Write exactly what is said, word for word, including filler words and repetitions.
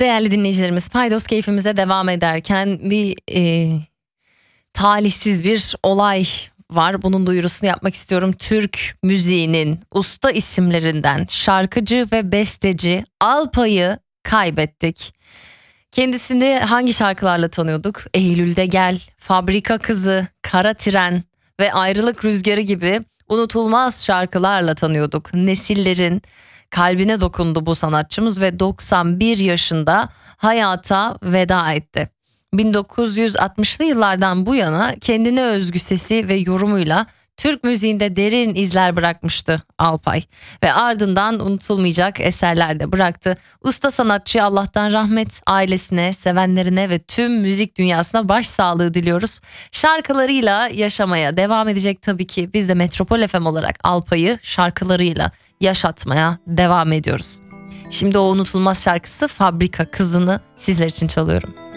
Değerli dinleyicilerimiz, Paydos keyfimize devam ederken bir e, talihsiz bir olay var. Bunun duyurusunu yapmak istiyorum. Türk müziğinin usta isimlerinden şarkıcı ve besteci Alpay'ı kaybettik. Kendisini hangi şarkılarla tanıyorduk? Eylül'de Gel, Fabrika Kızı, Kara Tren ve Ayrılık Rüzgarı gibi unutulmaz şarkılarla tanıyorduk. Nesillerin kalbine dokundu bu sanatçımız ve doksan bir yaşında hayata veda etti. bin dokuz yüz altmışlı yıllardan bu yana kendine özgü sesi ve yorumuyla Türk müziğinde derin izler bırakmıştı Alpay ve ardından unutulmayacak eserler de bıraktı. Usta sanatçı Allah'tan rahmet, ailesine, sevenlerine ve tüm müzik dünyasına başsağlığı diliyoruz. Şarkılarıyla yaşamaya devam edecek tabii ki. Biz de Metropol F M olarak Alpay'ı şarkılarıyla yaşatmaya devam ediyoruz. Şimdi o unutulmaz şarkısı Fabrika Kızı'nı sizler için çalıyorum.